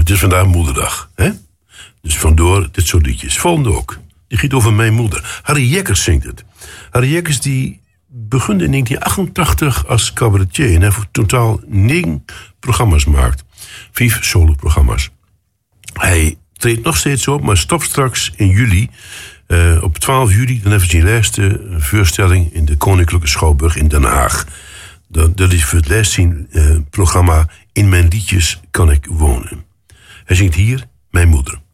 Het is vandaag moederdag, hè? Dus vandoor dit soort liedjes. Volgende ook. Die gaat over mijn moeder. Harry Jekkers zingt het. Harry Jekkers die begon in 1988 als cabaretier. En hij heeft totaal 9 programma's gemaakt. 5 solo-programma's. Hij treedt nog steeds op, maar stopt straks in juli. Op 12 juli dan heeft hij zijn laatste voorstelling in de Koninklijke Schouwburg in Den Haag. Dat is voor het laatst zijn programma In mijn liedjes kan ik wonen. Hij zingt hier Mijn moeder.